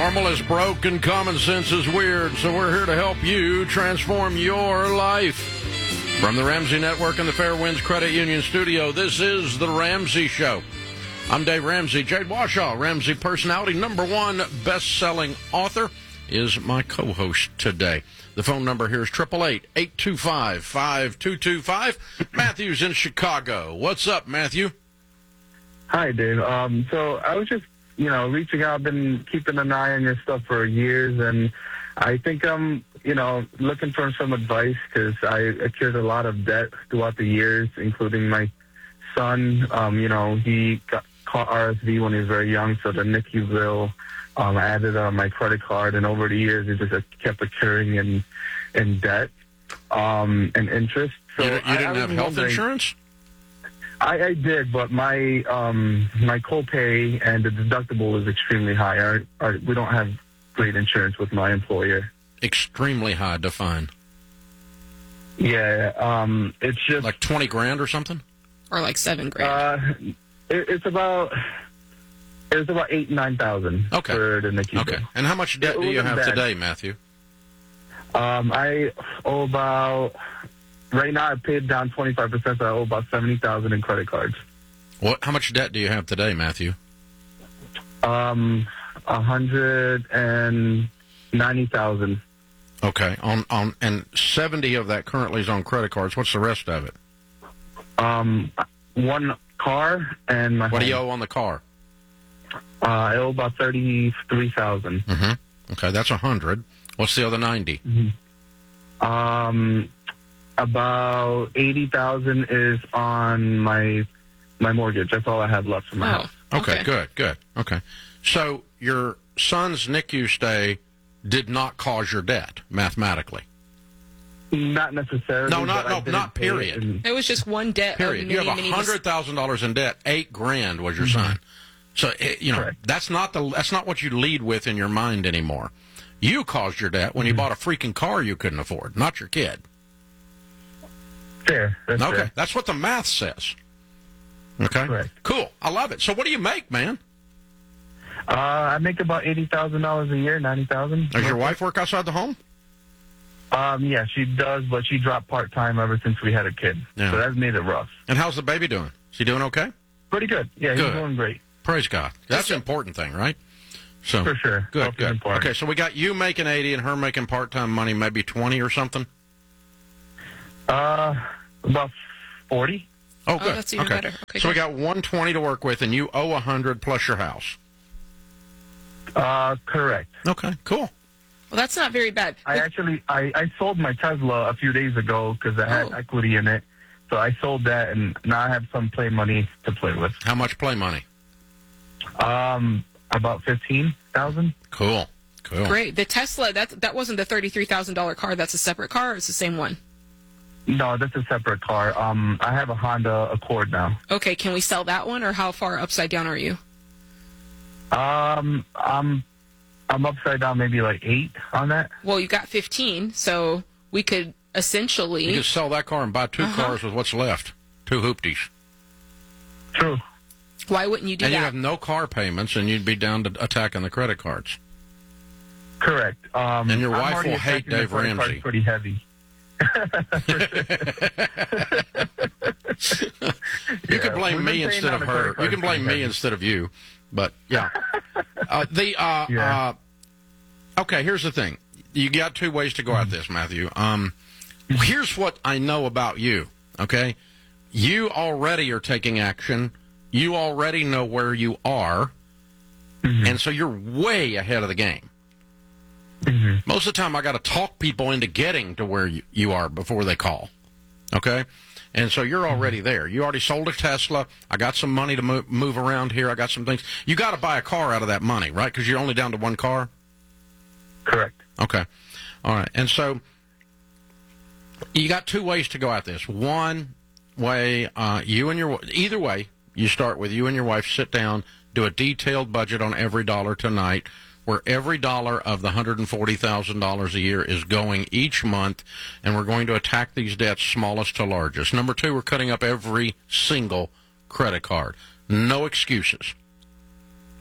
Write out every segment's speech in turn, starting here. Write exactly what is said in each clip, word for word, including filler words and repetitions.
Normal is broke and common sense is weird, so we're here to help you transform your life. From the Ramsey Network and the Fairwinds Credit Union Studio, this is The Ramsey Show. I'm Dave Ramsey. Jade Washaw, Ramsey personality, number one best-selling author, is my co-host today. The phone number here is eight eight eight, eight two five, five two two five. Matthew's in Chicago. What's up, Matthew? Hi, Dave. Um, so I was just, you know, reaching out. I've been keeping an eye on your stuff for years, and I think I'm, you know, looking for some advice because I accrued a lot of debt throughout the years, including my son. Um, you know, he got caught R S V when he was very young, so the N I C U bill um, added on my credit card, and over the years it just kept accruing in in debt um, and interest. So you, you didn't I, I have health insurance? I, I did, but my um, my copay and the deductible is extremely high. Our, our, we don't have great insurance with my employer. Extremely high, define. Yeah, um, it's just like twenty grand or something, or like seven grand. Uh, it, it's about it's about eight nine thousand. Okay. For the N I C U okay. bill. And how much debt Yeah, do you have bad. today, Matthew? Um, I owe about. Right now, I paid down twenty-five percent, so I owe about seventy thousand dollars in credit cards. What? How much debt do you have today, Matthew? Um, one hundred ninety thousand dollars. Okay. On on and seventy of that currently is on credit cards. What's the rest of it? Um, one car and my What home. do you owe on the car? Uh, I owe about thirty-three thousand dollars. Mm-hmm. Okay, that's one hundred. What's the other ninety? Mm-hmm. Um... About eighty thousand is on my my mortgage. That's all I have left for my Oh, house. Okay, okay, good, good. Okay. So your son's N I C U stay did not cause your debt, mathematically? Not necessarily. No, not, but I no, did not pay it period. and- It was just one debt. Period. Of You many, have many one hundred thousand dollars in debt. Eight grand was your son. So, it, you know, Correct. that's not the that's not what you lead with in your mind anymore. You caused your debt when you bought a freaking car you couldn't afford, not your kid. Fair. That's Okay, fair. that's what the math says. Okay, Correct. Cool. I love it. So, what do you make, man? Uh, I make about eighty thousand dollars a year, ninety thousand. Does your wife work outside the home? Um, yeah, she does, but she dropped part time ever since we had a kid. Yeah. So that's made it rough. And how's the baby doing? Is he doing okay? Pretty good. Yeah, Good. he's doing great. Praise God. That's the important thing, right? So For sure. Good, Health is good. important. Okay, so we got you making eighty and her making part time money, maybe twenty or something. Uh, about forty. Oh, good. that's even okay. better. Okay, so we good. got one twenty to work with, and you owe a hundred plus your house. Uh, correct. Okay, cool. Well, that's not very bad. I actually I, I sold my Tesla a few days ago because I had Oh. equity in it. So I sold that, and now I have some play money to play with. How much play money? Um, about fifteen thousand. Cool, cool. Great. The Tesla, that that wasn't the thirty-three thousand dollars car. That's a separate car. Or it's the same one. No, that's a separate car. Um, I have a Honda Accord now. Okay, can we sell that one, or how far upside down are you? Um, I'm I'm upside down, maybe like eight on that. Well, you got fifteen, so we could essentially. You could sell that car and buy two Uh-huh. cars with what's left, two hoopties, True. Why wouldn't you do and that? you have no car payments, and you'd be down to attacking the credit cards. Correct. Um, And your I'm wife already will hate attacking the Dave credit cards Ramsey. Pretty heavy. You can Yeah, blame we've me been paying instead down of the her. credit You cards can blame pretty me heavy. instead of you. But yeah, uh, the uh, Yeah. uh, okay. Here's the thing. You got two ways to go at this, Matthew. Um, here's what I know about you. Okay, you already are taking action. You already know where you are, Mm-hmm. and so you're way ahead of the game. Mm-hmm. Most of the time, I got to talk people into getting to where you, you are before they call. Okay? And so you're already there. You already sold a Tesla. I got some money to move, move around here. I got some things. You got to buy a car out of that money, right? Because you're only down to one car? Correct. Okay. All right. And so you got two ways to go at this. One way, uh, you and your, either way, you start with you and your wife sit down, do a detailed budget on every dollar tonight, where every dollar of the one hundred forty thousand dollars a year is going each month, and we're going to attack these debts smallest to largest. Number two, we're cutting up every single credit card. No excuses.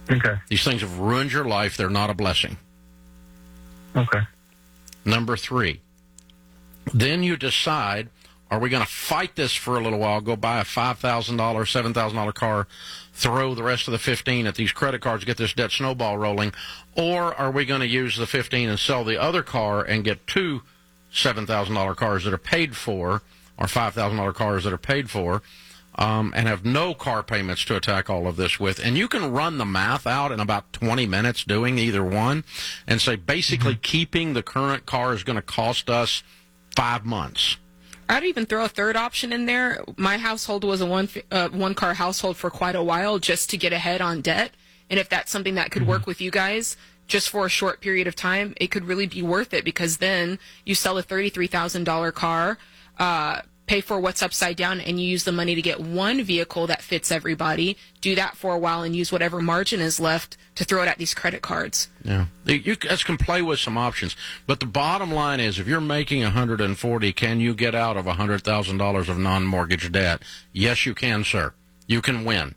Okay. These things have ruined your life. They're not a blessing. Okay. Number three, then you decide, are we going to fight this for a little while, go buy a five thousand dollars, seven thousand dollars car, throw the rest of the fifteen at these credit cards, get this debt snowball rolling, or are we going to use the fifteen and sell the other car and get two seven thousand dollars cars that are paid for, or five thousand dollars cars that are paid for, um, and have no car payments to attack all of this with? And you can run the math out in about twenty minutes doing either one and say basically mm-hmm. keeping the current car is going to cost us five months. I'd even throw a third option in there. My household was a one uh, one car household for quite a while just to get ahead on debt. And if that's something that could mm-hmm. work with you guys just for a short period of time, it could really be worth it, because then you sell a thirty-three thousand dollars car, uh, pay for what's upside down, and you use the money to get one vehicle that fits everybody, do that for a while, and use whatever margin is left to throw it at these credit cards. Yeah, you guys can play with some options, but the bottom line is, if you're making one hundred forty, can you get out of one hundred thousand dollars of non-mortgage debt? Yes, you can, sir. You can win.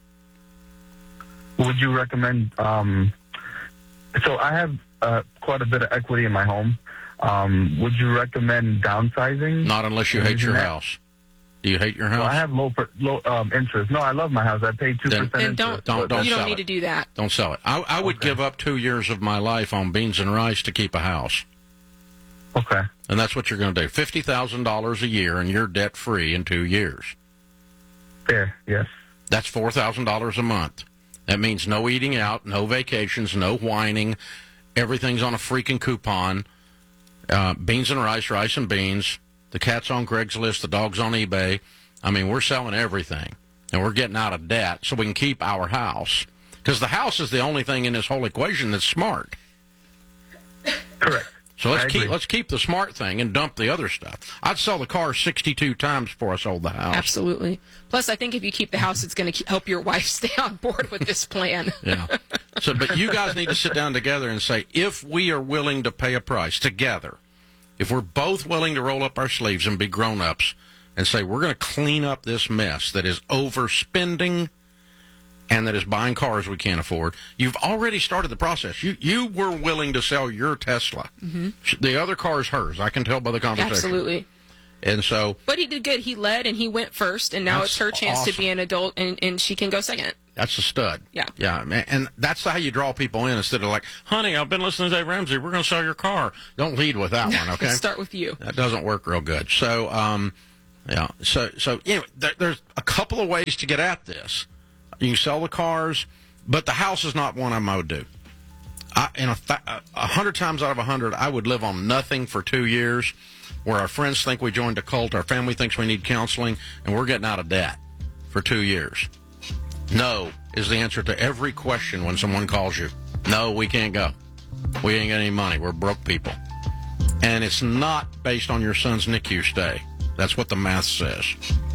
Would you recommend, um, so I have uh, quite a bit of equity in my home. Um, would you recommend downsizing? Not unless you hate your house. Do you hate your house? Well, I have low per, low um, interest. No, I love my house. I pay two percent interest. Don't, don't, don't you don't sell need it. to do that. Don't sell it. I, I would Okay. give up two years of my life on beans and rice to keep a house. Okay. And that's what you're going to do. fifty thousand dollars a year, and you're debt-free in two years. Fair, yes. That's four thousand dollars a month. That means no eating out, no vacations, no whining. Everything's on a freaking coupon. Uh, beans and rice, rice and beans. The cat's on Craigslist, the dog's on eBay. I mean, we're selling everything, and we're getting out of debt so we can keep our house. Because the house is the only thing in this whole equation that's smart. Correct. So let's I keep agree. let's keep the smart thing and dump the other stuff. I'd sell the car sixty-two times before I sold the house. Absolutely. Plus, I think if you keep the house, it's going to help your wife stay on board with this plan. Yeah. So, but you guys need to sit down together and say, if we are willing to pay a price together, if we're both willing to roll up our sleeves and be grown-ups and say, we're going to clean up this mess that is overspending and that is buying cars we can't afford, you've already started the process. You you were willing to sell your Tesla. Mm-hmm. The other car is hers. I can tell by the conversation. Absolutely. And so... But he did good. He led, and he went first, and now That's it's her chance awesome. to be an adult, and, and she can go second. That's a stud. Yeah. Yeah, man. And that's how you draw people in, instead of like, honey, I've been listening to Dave Ramsey. We're going to sell your car. Don't lead with that one, okay? Start with you. That doesn't work real good. So, um, yeah. So, so anyway, there, there's a couple of ways to get at this. You can sell the cars, but the house is not one I would do. I, in a, fa- a hundred times out of a hundred, I would live on nothing for two years, where our friends think we joined a cult, our family thinks we need counseling, and we're getting out of debt for two years. No is the answer to every question when someone calls you. No, we can't go. We ain't got any money. We're broke people. And it's not based on your son's N I C U stay. That's what the math says.